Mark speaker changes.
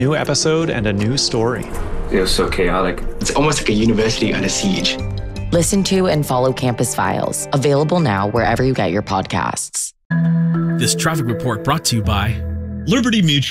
Speaker 1: New episode and a new story.
Speaker 2: It was so chaotic.
Speaker 3: It's almost like a university under siege.
Speaker 4: Listen to and follow Campus Files, available now wherever you get your podcasts.
Speaker 5: This traffic report brought to you by
Speaker 6: Liberty Mutual.